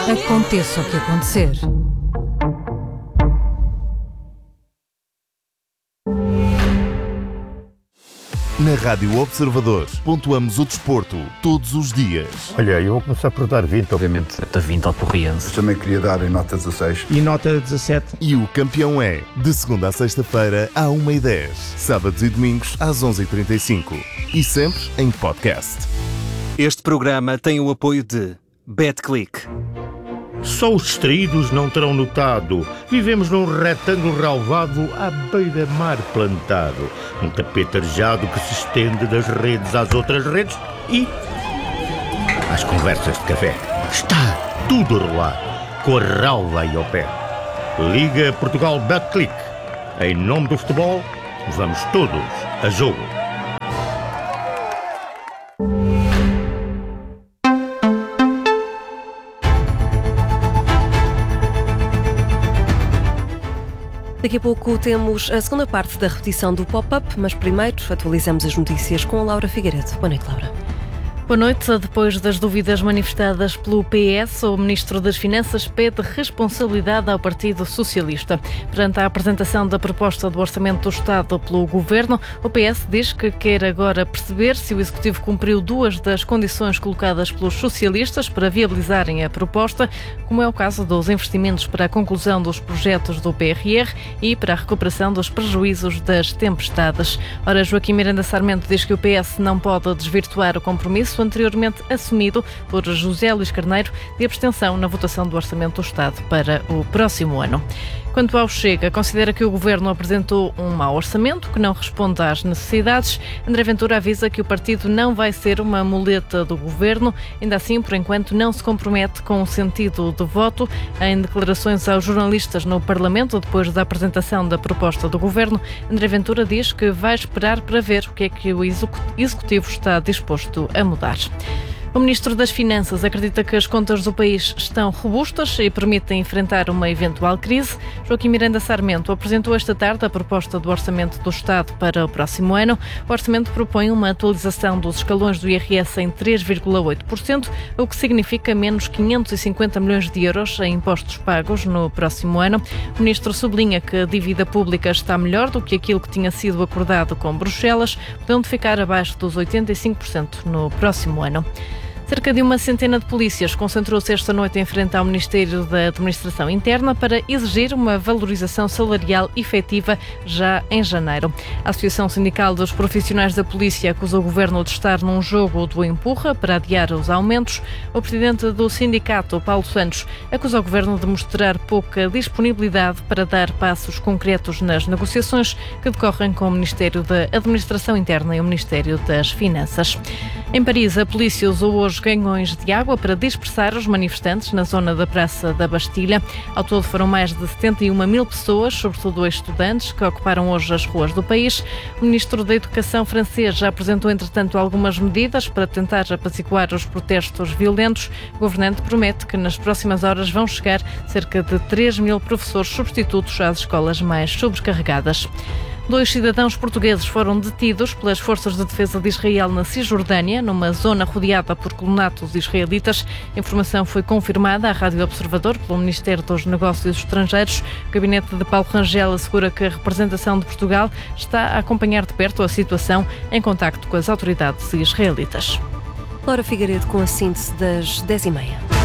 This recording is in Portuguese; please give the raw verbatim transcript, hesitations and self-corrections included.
Aconteça o que acontecer. Na Rádio Observador, pontuamos o desporto todos os dias. Olha, eu vou começar por dar vinte, obviamente, da vinte ao Porriense. Também queria dar em nota dezasseis. E nota dezassete. E o campeão é, de segunda a sexta-feira, à uma e dez. Sábados e domingos, às onze e trinta e cinco. E sempre em podcast. Este programa tem o apoio de Betclic. Só os distraídos não terão notado. Vivemos num retângulo relvado à beira-mar plantado. Um tapete arejado que se estende das redes às outras redes e às conversas de café. Está tudo a rolar, com a relva aí ao pé. Liga Portugal Betclic. Em nome do futebol, vamos todos a jogo. Daqui a pouco temos a segunda parte da repetição do pop-up, mas primeiro atualizamos as notícias com a Laura Figueiredo. Boa noite, Laura. Boa noite. Depois das dúvidas manifestadas pelo P S, o Ministro das Finanças pede responsabilidade ao Partido Socialista. Perante a apresentação da proposta do Orçamento do Estado pelo Governo, o P S diz que quer agora perceber se o Executivo cumpriu duas das condições colocadas pelos socialistas para viabilizarem a proposta, como é o caso dos investimentos para a conclusão dos projetos do P R R e para a recuperação dos prejuízos das tempestades. Ora, Joaquim Miranda Sarmento diz que o P S não pode desvirtuar o compromisso anteriormente assumido por José Luís Carneiro de abstenção na votação do Orçamento do Estado para o próximo ano. Quanto ao Chega, considera que o Governo apresentou um mau orçamento que não responde às necessidades. André Ventura avisa que o partido não vai ser uma muleta do Governo, ainda assim, por enquanto, não se compromete com o sentido de voto. Em declarações aos jornalistas no Parlamento, depois da apresentação da proposta do Governo, André Ventura diz que vai esperar para ver o que é que o Executivo está disposto a mudar. O Ministro das Finanças acredita que as contas do país estão robustas e permitem enfrentar uma eventual crise. Joaquim Miranda Sarmento apresentou esta tarde a proposta do Orçamento do Estado para o próximo ano. O orçamento propõe uma atualização dos escalões do I R S em três vírgula oito por cento, o que significa menos quinhentos e cinquenta milhões de euros em impostos pagos no próximo ano. O Ministro sublinha que a dívida pública está melhor do que aquilo que tinha sido acordado com Bruxelas, podendo ficar abaixo dos oitenta e cinco por cento no próximo ano. Cerca de uma centena de polícias concentrou-se esta noite em frente ao Ministério da Administração Interna para exigir uma valorização salarial efetiva já em janeiro. A Associação Sindical dos Profissionais da Polícia acusa o Governo de estar num jogo do empurra para adiar os aumentos. O presidente do sindicato, Paulo Santos, acusa o Governo de mostrar pouca disponibilidade para dar passos concretos nas negociações que decorrem com o Ministério da Administração Interna e o Ministério das Finanças. Em Paris, a polícia usou hoje canhões de água para dispersar os manifestantes na zona da Praça da Bastilha. Ao todo foram mais de setenta e uma mil pessoas, sobretudo estudantes, que ocuparam hoje as ruas do país. O Ministro da Educação francês já apresentou, entretanto, algumas medidas para tentar apaziguar os protestos violentos. O governante promete que nas próximas horas vão chegar cerca de três mil professores substitutos às escolas mais sobrecarregadas. Dois cidadãos portugueses foram detidos pelas forças de defesa de Israel na Cisjordânia, numa zona rodeada por colonatos israelitas. A informação foi confirmada à Rádio Observador pelo Ministério dos Negócios Estrangeiros. O gabinete de Paulo Rangel assegura que a representação de Portugal está a acompanhar de perto a situação em contacto com as autoridades israelitas. Laura Figueiredo com a síntese das dez e meia.